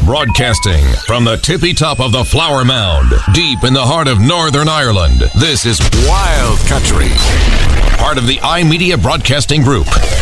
Broadcasting from the tippy top of the Flower Mound, deep in the heart of Northern Ireland, this is Wild Country, part of the iMedia Broadcasting Group.